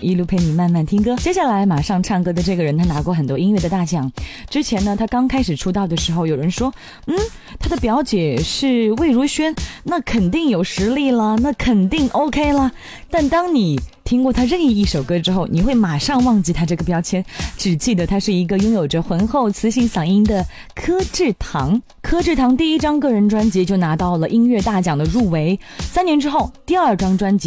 一路陪你慢慢听歌。接下来马上唱歌的这个人，他拿过很多音乐的大奖。之前呢，他刚开始出道的时候，有人说他的表姐是魏如萱，那肯定有实力了，那肯定 OK 了。但当你听过他任意一首歌之后，你会马上忘记他这个标签，只记得他是一个拥有着浑厚磁性嗓音的柯智堂。柯智堂第一张个人专辑就拿到了音乐大奖的入围，3年之后第二张专辑